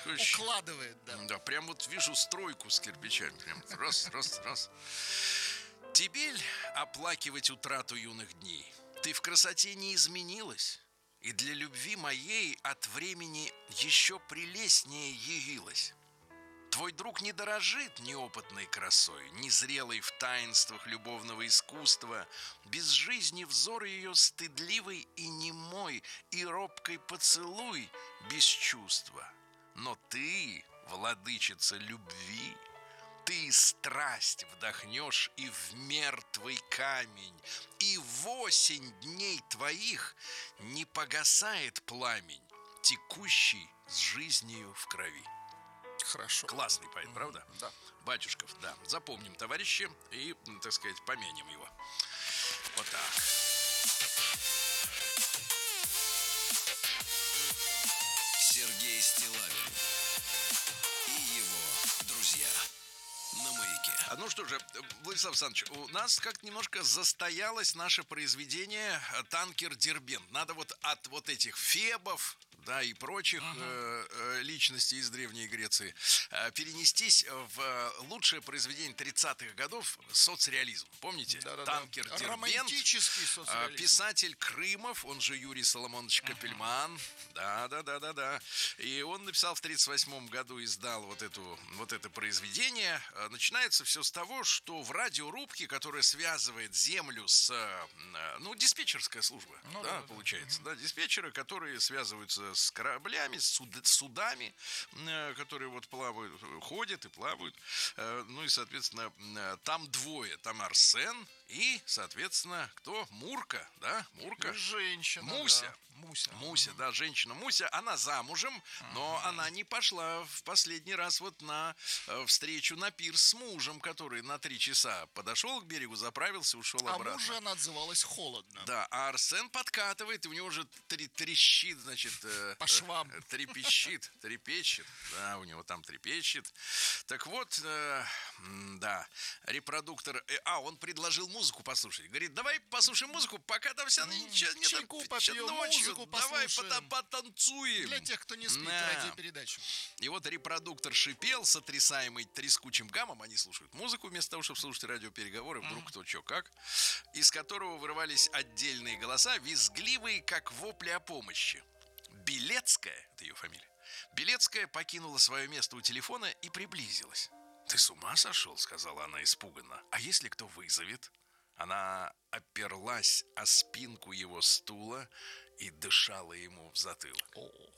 укладывает, да. Да, прям вот вижу стройку с кирпичами. Прям раз, раз, раз. Тебе ль оплакивать утрату юных дней? Ты в красоте не изменилась, и для любви моей от времени еще прелестнее явилась. Твой друг не дорожит неопытной красой, незрелой в таинствах любовного искусства. Без жизни взор ее стыдливый и немой, и робкой поцелуй без чувства. Но ты, владычица любви, ты страсть вдохнешь и в мертвый камень, и 8 дней твоих не погасает пламень, текущий с жизнью в крови. Хорошо. Классный поэт, правда? Да. Батюшков, да. Запомним, товарищи, и, так сказать, помянем его. Вот так. Сергей Стиллавин и его друзья на Маяке. Ну что же, Владислав Александрович, у нас как-то немножко застоялось наше произведение «Танкер Дербент». Надо вот от вот этих фебов, да, и прочих личностей из Древней Греции перенестись в лучшее произведение 30-х годов «Соцреализм». Помните? Да-да-да. «Танкер Дербент». Романтический соцреализм. Писатель Крымов, он же Юрий Соломонович Капельман. Да. И он написал в 1938 году, издал вот это произведение. Начинается все с того, что в радиорубке, которая связывает Землю с... диспетчерская служба, получается. Да, диспетчеры, которые связываются с кораблями, с судами, которые вот плавают, ходят и плавают. Ну и, соответственно, там двое. Там Арсен и, соответственно, кто? Мурка, да? Мурка. Женщина. Муся. Да. Муся, да, женщина Муся. Она замужем, но она не пошла в последний раз вот на встречу на пирс с мужем, который на 3 часа подошел к берегу, заправился, ушел обратно. А мужа она отзывалась холодно. Да, а Арсен подкатывает, и у него уже трещит, значит... По швам. Трепещет. Да, у него там трепещет. Так вот, да, репродуктор... он предложил музыку послушать. Говорит, давай послушаем музыку, пока там вся ничего нет. Чайку попьем, музыку давай послушаем. потанцуем. Для тех, кто не спит, радиопередачу. И вот репродуктор шипел, сотрясаемый трескучим гамом. Они слушают музыку вместо того, чтобы слушать радиопереговоры. Вдруг кто чё как. Из которого вырывались отдельные голоса, визгливые, как вопли о помощи. Белецкая, это ее фамилия, Белецкая покинула свое место у телефона и приблизилась. «Ты с ума сошел?» — сказала она испуганно. «А если кто вызовет?» Она оперлась о спинку его стула и дышала ему в затылок.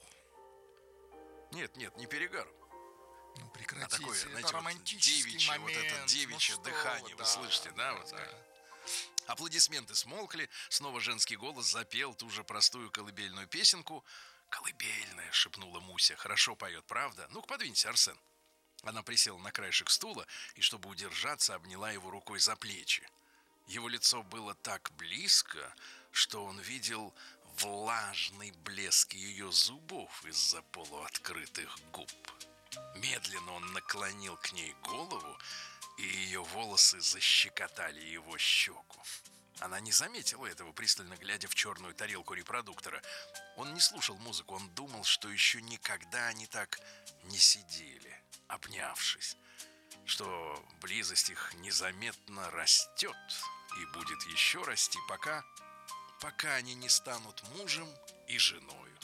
Нет, не перегаром. Ну, прекратите, такое, это знаете, романтический девичье, момент. вот это девичье дыхание, вы слышите, да? Вот да. Аплодисменты смолкли, снова женский голос запел ту же простую колыбельную песенку. «Колыбельная», — шепнула Муся, — «хорошо поет, правда? Ну-ка, подвинься, Арсен». Она присела на краешек стула и, чтобы удержаться, обняла его рукой за плечи. Его лицо было так близко, что он видел влажный блеск ее зубов из-за полуоткрытых губ. Медленно он наклонил к ней голову, и ее волосы защекотали его щеку. Она не заметила этого, пристально глядя в черную тарелку репродуктора. Он не слушал музыку, он думал, что еще никогда они так не сидели, обнявшись, что близость их незаметно растет и будет еще расти, пока они не станут мужем и женою.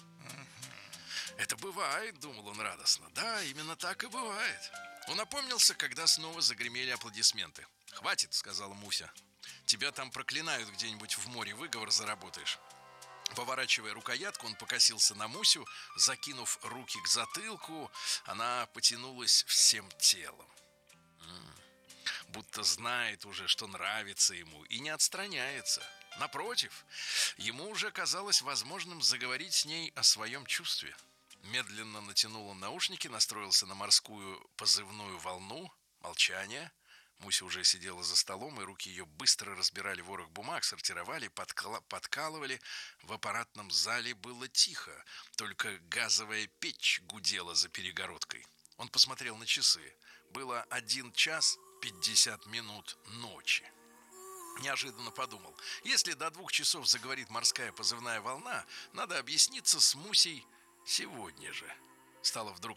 Это бывает, думал он радостно. Да, именно так и бывает. Он опомнился, когда снова загремели аплодисменты. «Хватит», — сказала Муся. «Тебя там проклинают где-нибудь в море, выговор заработаешь». Поворачивая рукоятку, он покосился на Мусю, закинув руки к затылку. Она потянулась всем телом. Будто знает уже, что нравится ему, и не отстраняется. Напротив, ему уже казалось возможным заговорить с ней о своем чувстве. Медленно натянул он наушники, настроился на морскую позывную волну. Молчание. Муся уже сидела за столом, и руки ее быстро разбирали ворох бумаг, сортировали, подкалывали. В аппаратном зале было тихо, только газовая печь гудела за перегородкой. Он посмотрел на часы. Было 1 час 50 минут ночи. Неожиданно подумал, если до 2 часов заговорит морская позывная волна, надо объясниться с Мусей сегодня же. Стало вдруг